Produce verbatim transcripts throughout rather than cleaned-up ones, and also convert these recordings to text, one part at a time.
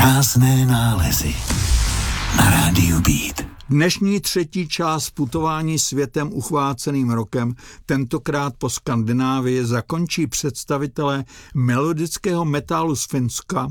Krásné nálezy na rádiu Beat. Dnešní třetí část putování světem uchváceným rokem, tentokrát po Skandinávii, zakončí představitelé melodického metalu z Finska,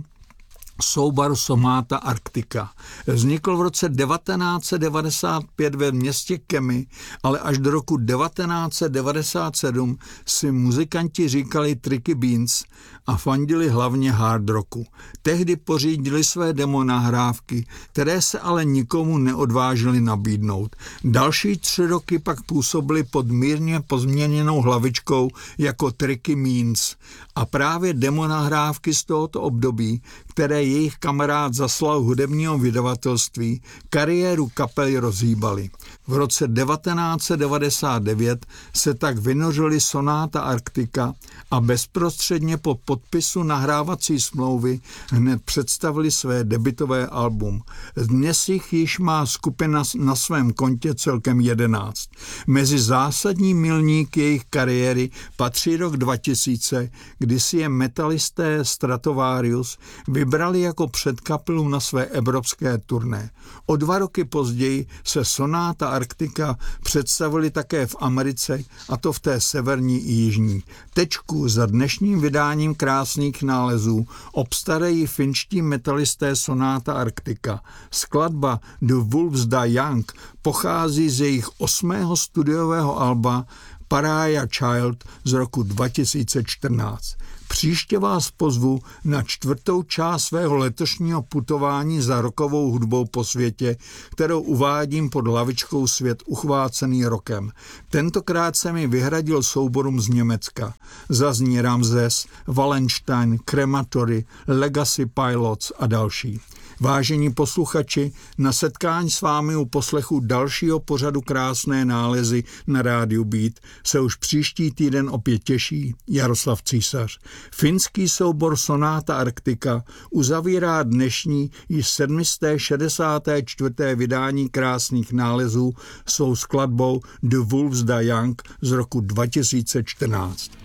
souboru Sonata Arctica. Vznikl v roce devatenáct set devadesát pět ve městě Kemi, ale až do roku devatenáct set devadesát sedm si muzikanti říkali Tricky Beans a fandili hlavně hard rocku. Tehdy pořídili své demo nahrávky, které se ale nikomu neodvážili nabídnout. Další tři roky pak působili pod mírně pozměněnou hlavičkou jako Tricky Beans a právě demo nahrávky z tohoto období, které jejich kamarád zaslal hudebního vydavatelství, kariéru kapely rozhýbaly. V roce devatenáct set devadesát devět se tak vynořili Sonata Arctica a bezprostředně po podpisu nahrávací smlouvy hned představili své debutové album. Dnes jich již má skupina na svém kontě celkem jedenáct. Mezi zásadní milníky jejich kariéry patří rok dva tisíce, kdy si je metalisté Stratovarius vybrali jako předkapelu na své evropské turné. O dva roky později se Sonata Arctica představili také v Americe, a to v té severní i jižní. Tečku za dnešním vydáním krásných nálezů obstarají finští metalisté Sonata Arctica. Skladba The Wolves Die Young pochází z jejich osmého studiového alba Pariah Child z roku dva tisíce čtrnáct. Příště vás pozvu na čtvrtou část svého letošního putování za rockovou hudbou po světě, kterou uvádím pod hlavičkou Svět uchvácený rokem. Tentokrát se mi vyhradil souborům z Německa. Zazní Ramses, Wallenstein, Crematory, Legacy Pilots a další. Vážení posluchači, na setkání s vámi u poslechu dalšího pořadu Krásné nálezy na rádiu Beat se už příští týden opět těší Jaroslav Císař. Finský soubor Sonata Arctica uzavírá dnešní již sedm set šedesát čtyři. vydání krásných nálezů svou skladbou The Wolves Die Young z roku dva tisíce čtrnáct.